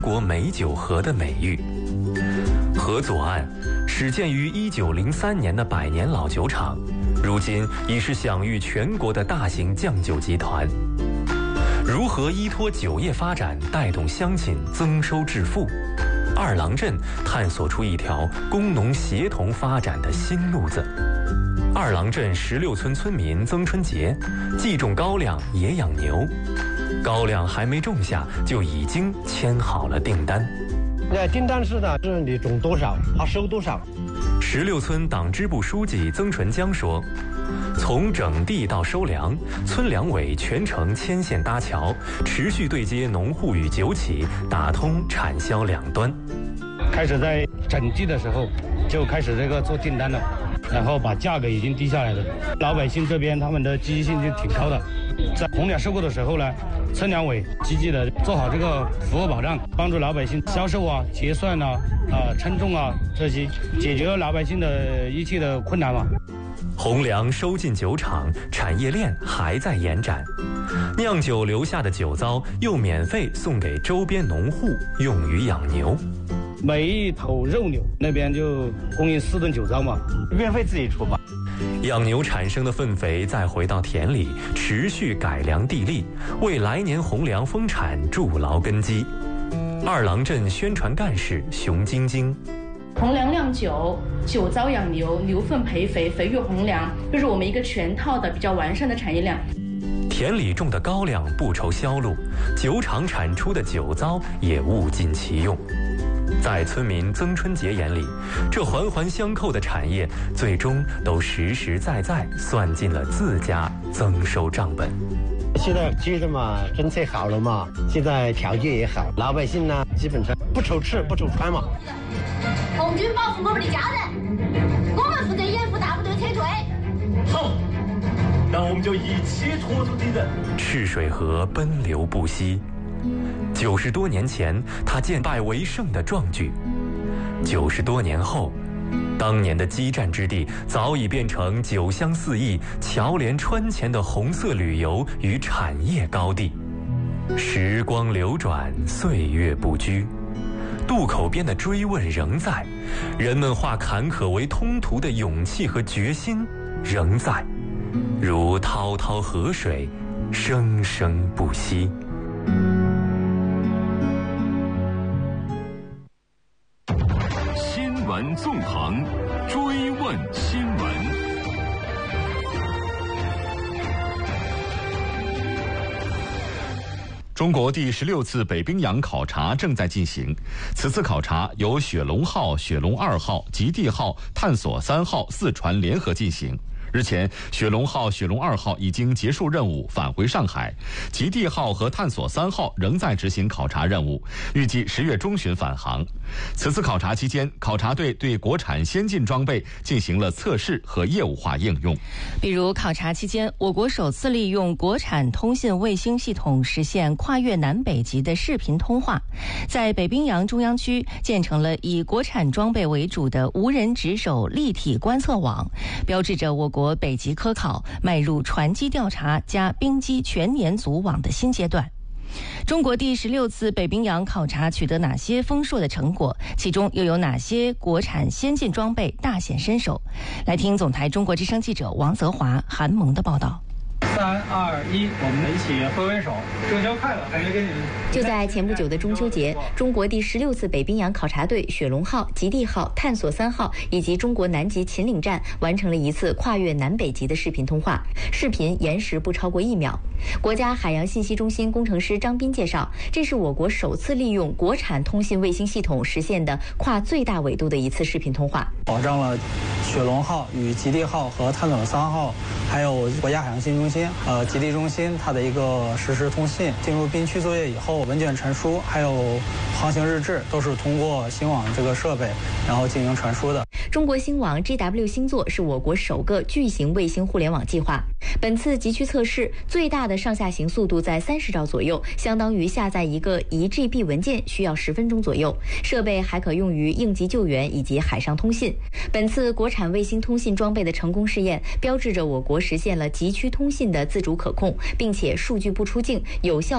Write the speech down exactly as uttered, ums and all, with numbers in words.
国美酒河的美誉。河左岸始建于一九零三年的百年老酒厂，如今已是享誉全国的大型酱酒集团。如何依托酒业发展带动乡亲增收致富？二郎镇探索出一条工农协同发展的新路子。二郎镇十六村村民曾春杰既种高粱也养牛，高粱还没种下就已经签好了订单。 那订单是的，是你种多少，他收多少。 十六村党支部书记曾纯江说，从整地到收粮，村粮委全程牵线搭桥，持续对接农户与酒企，打通产销两端。 开始在整地的时候就开始这个做订单了，然后把价格已经低下来了。老百姓这边他们的积极性就挺高的，在红粮收购的时候呢，村粮委积极的做好这个服务保障，帮助老百姓销售啊、结算啊、啊称重啊这些，解决了老百姓的一切的困难嘛。 红粮收进酒厂，产业链还在延展，酿酒留下的酒糟又免费送给周边农户，用于养牛。 每一头肉牛那边就供应四吨酒糟嘛，运费自己出吧。 养牛产生的粪肥再回到田里，持续改良地力，为来年红粮丰产筑牢根基。二郎镇宣传干事熊晶晶， 红粮酿酒，酒糟养牛，牛粪培肥，肥育红粮，这是我们一个全套的比较完善的产业链。 田里种的高粱不愁销路，酒厂产出的酒糟也物尽其用。在村民曾春杰眼里，这环环相扣的产业最终都实实在在算进了自家增收账本。 现在接着嘛，政策好了嘛，现在条件也好，老百姓呢基本上不愁吃不愁穿嘛。 红军保护我们的家人，我们负责掩护大部队撤退。 好，那我们就一起拖住敌人。 赤水河奔流不息。九十多年前，他建败为胜的壮举；九十多年后，当年的激战之地早已变成酒香四溢、侨联川前的红色旅游与产业高地。时光流转，岁月不居，渡口边的追问仍在，人们化坎坷为通途的勇气和决心仍在，如滔滔河水，生生不息。 新闻纵横，追问新闻。中国第十六次北冰洋考察正在进行，此次考察由雪龙号、雪龙二号、极地号、探索三号四船联合进行。日前，雪龙号、雪龙二号已经结束任务，返回上海；极地号和探索三号仍在执行考察任务，预计十月中旬返航。此次考察期间，考察队对国产先进装备进行了测试和业务化应用。 比如，考察期间，我国首次利用国产通信卫星系统实现跨越南北极的视频通话，在北冰洋中央区建成了以国产装备为主的无人值守立体观测网，标志着我国国北极科考迈入船机调查加冰机全年组网的新阶段。中国第十六次北冰洋考察取得哪些丰硕的成果？其中又有哪些国产先进装备大显身手？来听总台中国之声记者王泽华、韩萌的报道。 三二一，我们一起挥挥手，中秋快乐！感觉给你们。 就在前不久的中秋节，中国第十六次北冰洋考察队雪龙号、极地号、探索三号以及中国南极秦岭站完成了一次跨越南北极的视频通话，视频延时不超过一秒。国家海洋信息中心工程师张斌介绍，这是我国首次利用国产通信卫星系统实现的跨最大纬度的一次视频通话， 保障了雪龙号与极地号和探索三号，还有国家海洋信息中心。呃，极地中心它的一个实时通信，进入冰区作业以后，文件传输还有航行日志都是通过星网这个设备，然后进行传输的。 中国星网 G W 星座是我国首个巨型卫星互联网计划。本次极区测试最大的上下行速度在三十兆左右，相当于下载一个一 G B 文件需要十分钟左右。设备还可用于应急救援以及海上通信。本次国产卫星通信装备的成功试验，标志着我国实现了极区通信的自主可控，并且数据不出境，有效